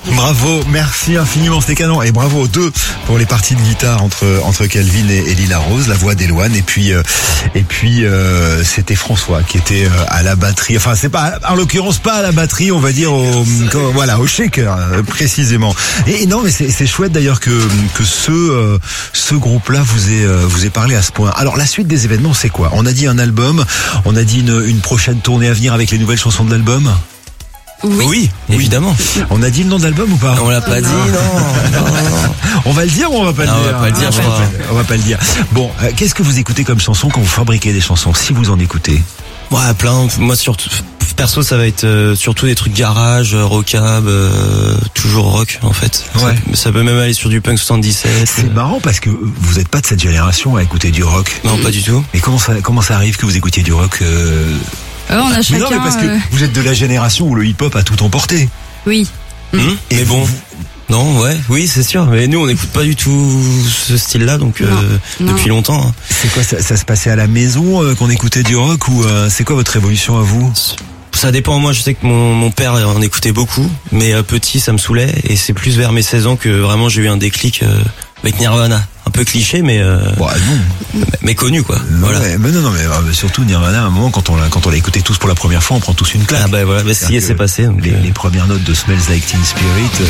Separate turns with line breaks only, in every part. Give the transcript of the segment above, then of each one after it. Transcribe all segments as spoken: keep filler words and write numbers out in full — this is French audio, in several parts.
Bravo, merci infiniment, c'était canon. Et bravo aux deux pour les parties de guitare entre entre Calvin et, et Lila Rose, la voix d'Eloane. Et puis euh, et puis euh, c'était François qui était euh, à la batterie. Enfin, c'est pas, en l'occurrence pas à la batterie, on va dire au comme, voilà au shaker euh, précisément. Et, et non, mais c'est, c'est chouette d'ailleurs que que ce euh, ce groupe-là vous ait euh, vous ait parlé à ce point. Alors la suite des événements, c'est quoi? On a dit un album, on a dit une, une prochaine tournée à venir avec les nouvelles chansons de l'album.
Oui. oui, évidemment.
On a dit le nom de l'album ou pas?
On l'a pas dit, non. non, non.
On va le dire ou on va pas le
non,
dire?
On va pas le dire, je crois.
On va pas le dire. Bon, euh, qu'est-ce que vous écoutez comme chanson quand vous fabriquez des chansons, si vous en écoutez?
Ouais, plein. Moi, surtout, perso, ça va être euh, surtout des trucs garage, rockab, euh, toujours rock, en fait.
Ouais.
Ça, ça peut même aller sur du punk soixante-dix-sept.
C'est euh... marrant parce que vous êtes pas de cette génération à écouter du rock.
Non, pas du tout.
Mais comment ça, comment ça arrive que vous écoutiez du rock euh...
Euh, on a chacun,
mais non, mais parce que euh... vous êtes de la génération où le hip-hop a tout emporté.
Oui.
Mmh. Et mais bon, non, ouais, oui, c'est sûr. Mais nous, on n'écoute pas du tout ce style-là, donc euh, non. depuis non. longtemps. Hein.
C'est quoi ça, ça se passait à la maison euh, qu'on écoutait du rock ou euh, c'est quoi votre évolution à vous?
Ça dépend. Moi, je sais que mon, mon père en écoutait beaucoup, mais euh, petit, ça me saoulait. Et c'est plus vers mes seize ans que vraiment j'ai eu un déclic euh, avec Nirvana. Un peu cliché, mais euh,
bon, non.
mais connu quoi.
Non,
voilà.
Mais, mais non, non, mais euh, surtout Nirvana. À un moment, quand on l'a, quand on l'a écouté tous pour la première fois, on prend tous une claque.
Ah bah voilà, bah si, c'est passé. Donc
les,
euh...
les premières notes de Smells Like Teen Spirit. Euh,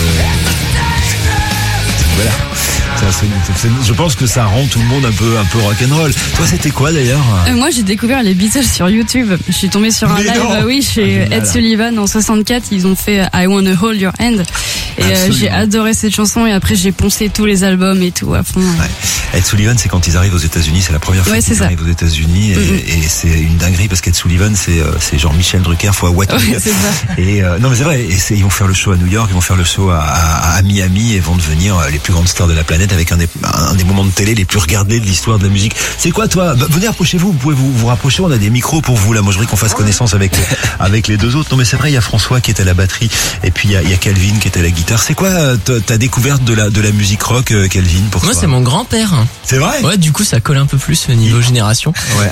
voilà. Ça, c'est, c'est, je pense que ça rend tout le monde un peu, un peu rock'n'roll. Toi, c'était quoi d'ailleurs?
euh, Moi, j'ai découvert les Beatles sur YouTube. Je suis tombée sur un mais live, euh, oui, chez ah, Ed Sullivan en soixante-quatre. Ils ont fait I Wanna Hold Your Hand. Et euh, j'ai adoré cette chanson. Et après, j'ai poncé tous les albums et tout à fond.
Ouais. Ed Sullivan, c'est quand ils arrivent aux États-Unis. C'est la première fois
ouais,
qu'ils arrivent aux États-Unis. Et, mm-hmm. et c'est une dinguerie parce qu'Ed Sullivan, c'est, c'est genre Michel Drucker fois Watkins.
Ouais, c'est ça.
Et euh, non, mais c'est vrai. Et c'est, ils vont faire le show à New York, ils vont faire le show à, à, à Miami et vont devenir les plus grandes stars de la planète avec un des, un des moments de télé les plus regardés de l'histoire de la musique. C'est quoi, toi? Bah, venez, approchez-vous. Vous pouvez vous, vous rapprocher. On a des micros pour vous là. Moi, je voudrais qu'on fasse connaissance avec avec les deux autres. Non, mais c'est vrai. Il y a François qui est à la batterie et puis il y a, il y a Calvin qui est à la guitare. C'est quoi ta découverte de la de la musique rock, Calvin, pour
moi,
toi?
C'est mon grand-père.
C'est vrai?
Ouais, du coup, ça colle un peu plus au niveau génération.
Ouais.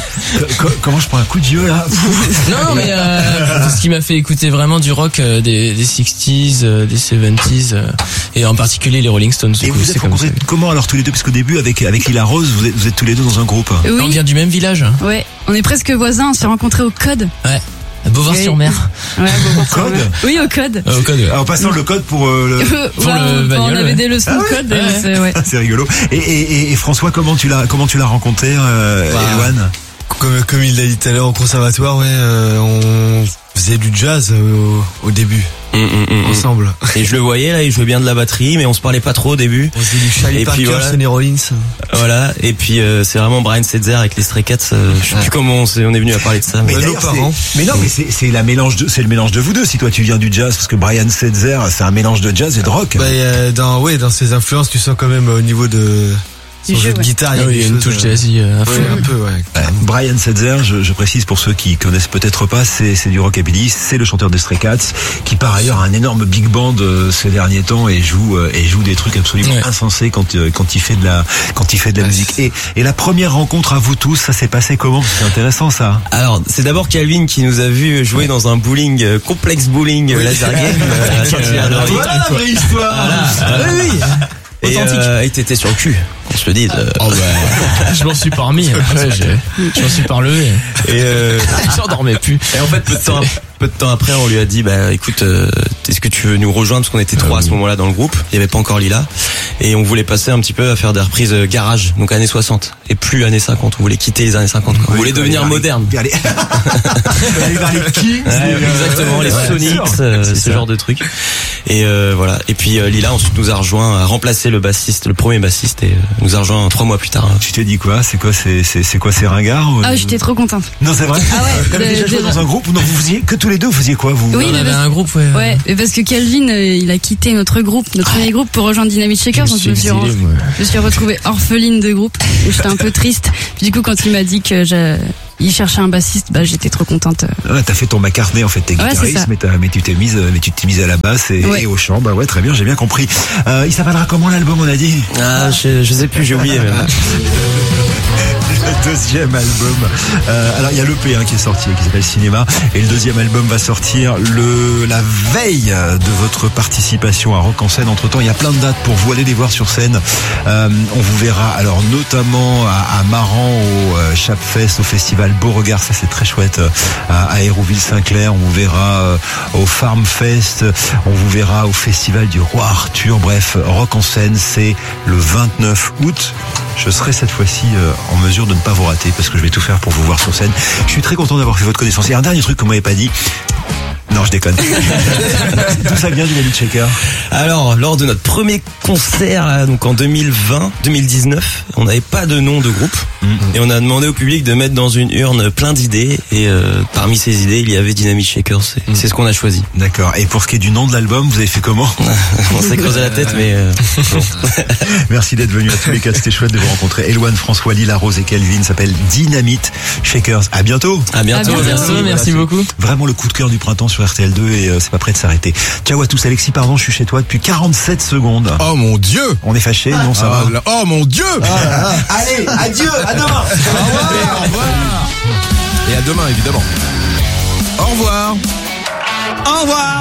Comment je prends un coup de vieux là?
Non, mais euh, ce qui m'a fait écouter vraiment du rock euh, des, des sixties, euh, des seventies euh, et en particulier les Rolling Stones.
Et
coup,
vous êtes rencontrés comment alors tous les deux? Parce qu'au début avec avec Lila Rose, vous êtes, vous êtes tous les deux dans un groupe.
Oui.
On vient du même village.
Ouais, on est presque voisins. On s'est rencontrés au Code.
Ouais. À Beauvoir-sur-Mer.
Ouais, Beauvoir-sur-Mer.
Code.
Oui, au Code.
Euh, au code. Ouais.
En passant le code pour euh, le
pour ouais, le bagnole.
On avait ouais. des leçons de ah, code.
Ouais.
Et c'est, ouais.
c'est rigolo. Et, et, et François, comment tu l'as comment tu l'as rencontré, euh, bah, Eloane?
Comme comme il l'a dit tout à l'heure au conservatoire, ouais, euh, on faisait du jazz euh, au, au début. Mmh, mmh, ensemble.
Et je le voyais là, il jouait bien de la batterie, mais on se parlait pas trop au début.
On faisait du Charlie Parker, voilà. Sonny Rollins.
Voilà. Et puis euh, c'est vraiment Brian Setzer avec les Stray Cats. Euh, je sais ouais. plus comment on, on est venu à parler de ça.
Mais, mais nos parents. Mais non, mais c'est c'est la mélange de c'est le mélange de vous deux. Si toi tu viens du jazz, parce que Brian Setzer c'est un mélange de jazz et de rock.
Bah euh, dans ouais dans ses influences, tu sens quand même au niveau de son jeu de guitare,
il y a, oui, une touche jazzy.
Euh, ouais, un peu, ouais.
Euh, Brian Setzer, je, je précise pour ceux qui connaissent peut-être pas, c'est, c'est du rockabilly, c'est le chanteur des Stray Cats, qui par ailleurs a un énorme big band euh, ces derniers temps et joue euh, et joue des trucs absolument ouais. insensés quand euh, quand il fait de la quand il fait de la ouais. musique. Et et la première rencontre à vous tous, ça s'est passé comment? C'est intéressant ça.
Alors c'est d'abord Calvin qui nous a vu jouer ouais. dans un bowling euh, complexe bowling oui. laser game. euh,
euh, voilà la vraie histoire.
Voilà. Oui, oui. Et euh, et t'étais sur le cul, qu'on se le dise. Euh...
Oh bah, je m'en suis pas remis. Après, je m'en suis pas relevé.
Et euh...
j'en dormais plus.
Et en fait, peu de temps, peu de temps après, on lui a dit, bah écoute, euh, est-ce que tu veux nous rejoindre, parce qu'on était trois à ce moment-là dans le groupe. Il y avait pas encore Lila, et on voulait passer un petit peu à faire des reprises garage, donc années soixante, et plus années cinquante. On voulait quitter les années cinquante. Quoi. Oui, on voulait devenir moderne.
Les... aller vers les Kings,
ouais, exactement, les ouais, Sonics, euh, ce ça. genre de trucs. Et euh, voilà. Et puis euh, Lila ensuite nous a rejoint, a remplacé le bassiste, le premier bassiste, et euh, nous a rejoint trois mois plus tard.
Tu t'es dit quoi? C'est quoi? C'est c'est c'est quoi? C'est ringard ou...
Ah, j'étais trop contente.
Non, c'est vrai.
Ah ouais.
Vous avez déjà joué dans un groupe? Non, vous faisiez que tous les deux. Vous faisiez quoi vous?
Oui,
on avait
parce...
un groupe, ouais.
Ouais, parce que Calvin, euh, il a quitté notre groupe, notre premier groupe, pour rejoindre Dynamite Shakers. Donc je me suis, re... je me suis retrouvée orpheline de groupe. J'étais un peu triste. Puis du coup, quand il m'a dit que j'ai... il cherchait un bassiste, bah j'étais trop contente.
Ouais, t'as fait ton McCartney en fait, t'es
ouais,
guitariste, mais, t'as, mais tu t'es mise, mais tu t'es mise à la basse et, ouais. et au chant. Bah ouais, très bien, j'ai bien compris. Euh, il s'appellera comment l'album, on a dit?
Ah, je, je sais plus, j'ai oublié même.
deuxième album. Euh, alors il y a l'E P hein, qui est sorti, qui s'appelle Cinéma, et le deuxième album va sortir le la veille de votre participation à Rock en scène. Entre temps, il y a plein de dates pour vous, allez les voir sur scène. Euh, on vous verra alors notamment à, à Maran au euh, Chapfest, au festival Beauregard, ça c'est très chouette, euh, à, à Hérouville-Saint-Clair. On vous verra euh, au Farm Fest, on vous verra au festival du Roi Arthur. Bref, Rock en scène, c'est le vingt-neuf août. Je serai cette fois-ci euh, en mesure de ne pas vous rater parce que je vais tout faire pour vous voir sur scène. Je suis très content d'avoir fait votre connaissance. Et un dernier truc que vous m'avez pas dit. Non, je déconne. Tout ça vient du Dynamite Shaker.
Alors, lors de notre premier concert, là, donc en deux mille vingt, deux mille dix-neuf, on n'avait pas de nom de groupe. Mm-hmm. Et on a demandé au public de mettre dans une urne plein d'idées. Et euh, parmi ces idées, il y avait Dynamite Shaker. C'est, mm. c'est ce qu'on a choisi.
D'accord. Et pour ce qui est du nom de l'album, vous avez fait comment?
On s'est creusé la tête, mais... Euh...
Merci d'être venu à tous les cas. C'était chouette de vous rencontrer. Éloine, François, Lila Rose et Kelvin s'appelle Dynamite Shakers. À bientôt.
À bientôt.
À bientôt. Merci, voilà, merci beaucoup.
Vraiment le coup de cœur du printemps sur R T L deux et euh, c'est pas prêt de s'arrêter. Ciao à tous. Alexis, pardon, je suis chez toi depuis quarante-sept secondes.
Oh mon Dieu.
On est fâchés, non, ça
ah,
va.
là, oh mon Dieu.
Ah, allez, adieu, à demain.
Au revoir. Au revoir. Et à demain, évidemment. Au revoir. Au revoir.